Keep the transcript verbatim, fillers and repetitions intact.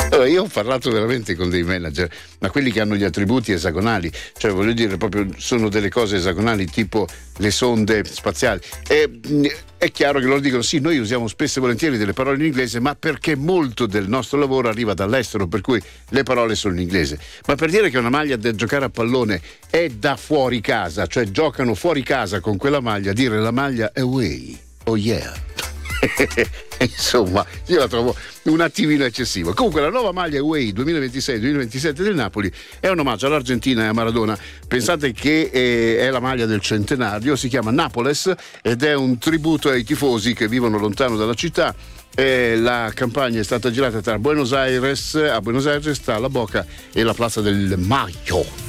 Allora, io ho parlato veramente con dei manager, ma quelli che hanno gli attributi esagonali, cioè voglio dire proprio sono delle cose esagonali tipo le sonde spaziali, e è chiaro che loro dicono sì, noi usiamo spesso e volentieri delle parole in inglese, ma perché molto del nostro lavoro arriva dall'estero, per cui le parole sono in inglese. Ma per dire che una maglia da giocare a pallone è da fuori casa, cioè giocano fuori casa con quella maglia, dire la maglia away, oh yeah. Insomma, io la trovo un attimino eccessivo. Comunque la nuova maglia Away duemilaventisei duemilaventisette del Napoli è un omaggio all'Argentina e a Maradona. Pensate che eh, è la maglia del centenario, si chiama Nápoles ed è un tributo ai tifosi che vivono lontano dalla città. Eh, la campagna è stata girata tra Buenos Aires, a Buenos Aires, tra la Boca e la Plaza del Mayo.